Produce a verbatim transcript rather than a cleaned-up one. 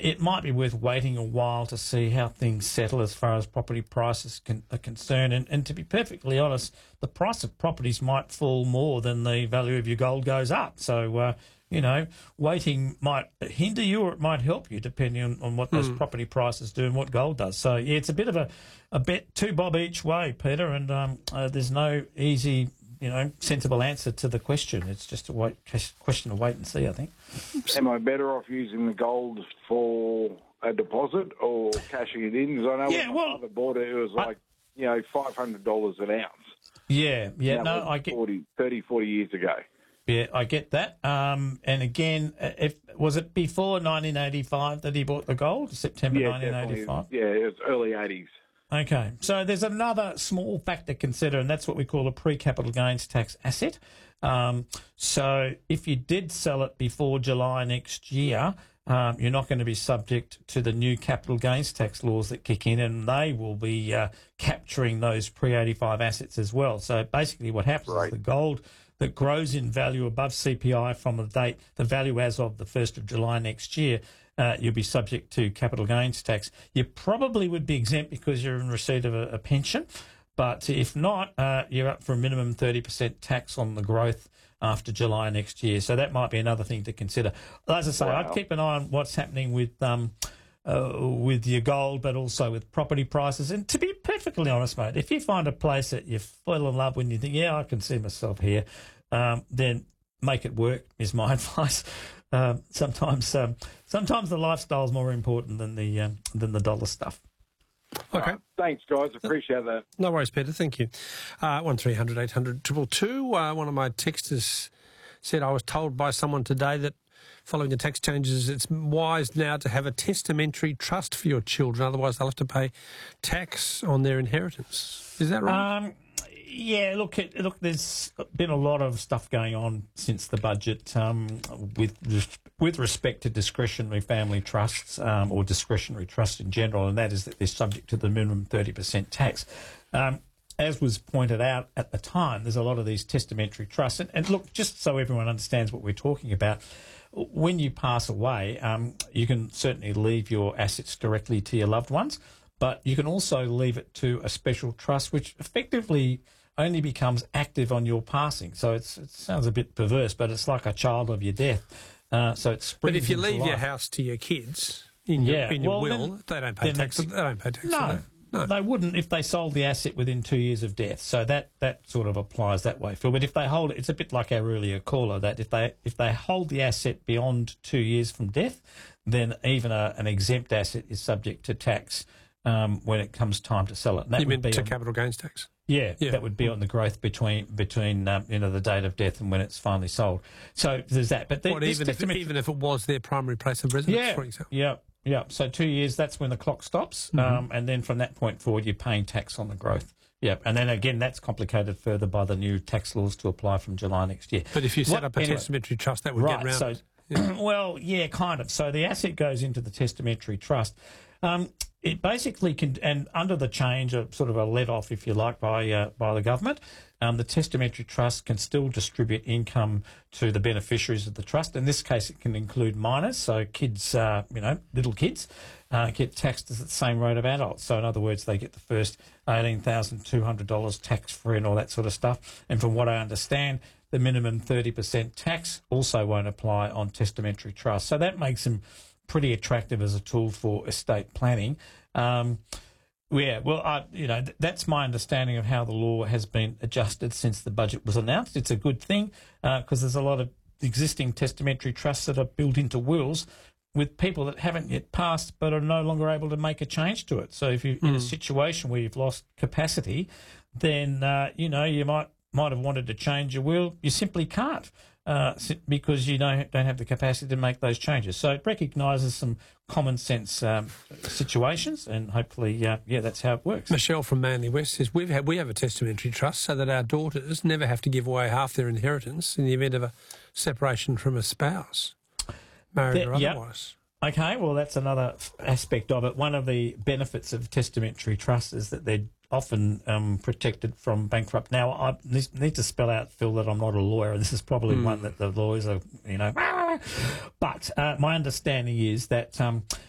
it might be worth waiting a while to see how things settle as far as property prices can, are concerned. And, and to be perfectly honest, the price of properties might fall more than the value of your gold goes up. So, uh, you know, waiting might hinder you or it might help you depending on, on what those mm. property prices do and what gold does. So, yeah, it's a bit of a, a bet, two bob each way, Peter, and um, uh, there's no easy, you know, sensible answer to the question. It's just a wait, question of wait and see, I think. Am I better off using the gold for a deposit or cashing it in? Because I know yeah, when well, my father bought it, it was like, I, you know, five hundred dollars an ounce. Yeah, yeah, no, I get... forty, thirty, forty years ago. Yeah, I get that. Um, and again, if was it before nineteen eighty-five that he bought the gold, September yeah, nineteen eighty-five? Yeah, it was early eighties. Okay, so there's another small factor to consider, and that's what we call a pre-capital gains tax asset. Um, so if you did sell it before July next year, um, you're not going to be subject to the new capital gains tax laws that kick in, and they will be uh, capturing those pre eighty-five assets as well. So basically what happens right. is the gold that grows in value above C P I from the date, the value as of the first of July next year, uh, you'll be subject to capital gains tax. You probably would be exempt because you're in receipt of a, a pension, but if not, uh, you're up for a minimum thirty percent tax on the growth after July next year. So that might be another thing to consider. As I say, wow. I'd keep an eye on what's happening with um, uh, with your gold, but also with property prices. And to be perfectly honest, mate, if you find a place that you fall in love with and you think, yeah, I can see myself here, um, then make it work is my advice. Um, sometimes, um, sometimes the lifestyle is more important than the um, than the dollar stuff. Okay. Right. Thanks, guys. Appreciate that. No worries, Peter. Thank you. Uh, one three hundred eight hundred two two two. Uh, one of my texters said, I was told by someone today that following the tax changes, it's wise now to have a testamentary trust for your children. Otherwise, they'll have to pay tax on their inheritance. Is that right? Um, yeah, look, it, look. There's been a lot of stuff going on since the budget um, with with respect to discretionary family trusts um, or discretionary trusts in general, and that is that they're subject to the minimum thirty percent tax. Um, as was pointed out at the time, there's a lot of these testamentary trusts. And, and look, just so everyone understands what we're talking about, when you pass away, um, you can certainly leave your assets directly to your loved ones, but you can also leave it to a special trust, which effectively only becomes active on your passing. So it's, it sounds a bit perverse, but it's like a child of your death. Uh, so it's but if you leave life. your house to your kids in your, yeah. in your well, will, then, they don't pay tax. They don't pay tax. No, no, they wouldn't if they sold the asset within two years of death. So that, that sort of applies that way, Phil. But if they hold it, it's a bit like our earlier caller, that if they if they hold the asset beyond two years from death, then even a, an exempt asset is subject to tax um, when it comes time to sell it. And that you mean would be to on, capital gains tax? Yeah, yeah, that would be on the growth between between um, you know the date of death and when it's finally sold. So there's that. But the, what, even if even if it was their primary place of residence, yeah, for example. Yeah, yeah. So two years, that's when the clock stops, mm-hmm. um, and then from that point forward, you're paying tax on the growth. Yeah, and then again, that's complicated further by the new tax laws to apply from July next year. But if you set what, up a anyway, testamentary trust, that would right, get around so, it. Yeah. Well, yeah, kind of. So the asset goes into the testamentary trust. Um, It basically can, and under the change, a sort of a let off, if you like, by uh, by the government, um, the testamentary trust can still distribute income to the beneficiaries of the trust. In this case, it can include minors, so kids, uh, you know, little kids, uh, get taxed at the same rate of adults. So in other words, they get the first eighteen thousand two hundred dollars tax free and all that sort of stuff. And from what I understand, the minimum thirty percent tax also won't apply on testamentary trusts. So that makes them pretty attractive as a tool for estate planning. Um, yeah, well, I, you know, th- that's my understanding of how the law has been adjusted since the budget was announced. It's a good thing because uh, there's a lot of existing testamentary trusts that are built into wills with people that haven't yet passed but are no longer able to make a change to it. So if you're mm. in a situation where you've lost capacity, then, uh, you know, you might might have wanted to change your will. You simply can't. Uh, because you don't, don't have the capacity to make those changes. So it recognises some common sense um, situations, and hopefully, uh, yeah, that's how it works. Michelle from Manly West says, We've had, we have a testamentary trust so that our daughters never have to give away half their inheritance in the event of a separation from a spouse, married that, or otherwise. Yep. Okay, well, that's another aspect of it. One of the benefits of testamentary trusts is that they're often um, protected from bankrupt. Now, I need to spell out, Phil, that I'm not a lawyer, and this is probably mm. one that the lawyers are, you know, but uh, my understanding is that um,